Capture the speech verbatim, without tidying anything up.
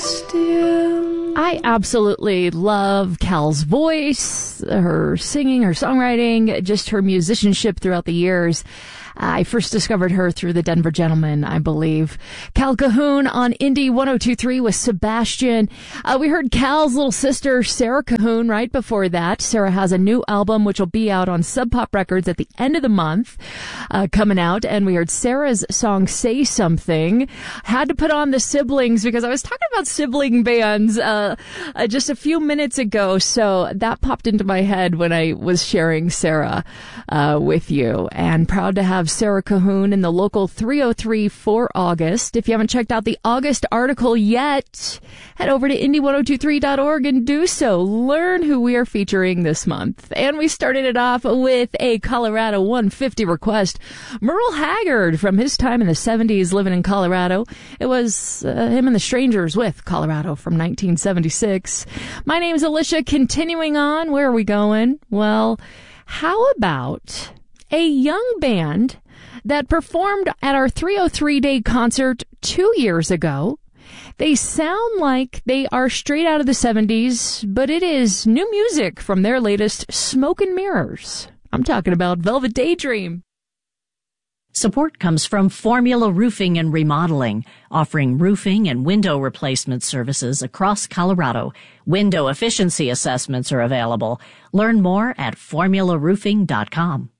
trust you. I absolutely love Cal's voice, her singing, her songwriting, just her musicianship throughout the years. I first discovered her through the Denver Gentlemen, I believe. Cal Cahoon on Indie one oh two point three with Sebastian. Uh, we heard Cal's little sister, Sarah Cahoon, right before that. Sarah has a new album, which will be out on Sub Pop Records at the end of the month, uh, coming out. And we heard Sarah's song, Say Something. Had to put on the siblings because I was talking about sibling bands, uh, uh just a few minutes ago. So that popped into my head when I was sharing Sarah, uh, with you. And proud to have Sarah Cahoon in the local three oh three for August. If you haven't checked out the August article yet, head over to indie one oh two three dot org and do so. Learn who we are featuring this month. And we started it off with a Colorado one fifty request. Merle Haggard from his time in the seventies living in Colorado. It was uh, him and the Strangers with Colorado from nineteen seventy-six. My name's Alicia. Continuing on, where are we going? Well, how about a young band that performed at our three oh three day concert two years ago? They sound like they are straight out of the seventies, but it is new music from their latest Smoke and Mirrors. I'm talking about Velvet Daydream. Support comes from Formula Roofing and Remodeling, offering roofing and window replacement services across Colorado. Window efficiency assessments are available. Learn more at formula roofing dot com.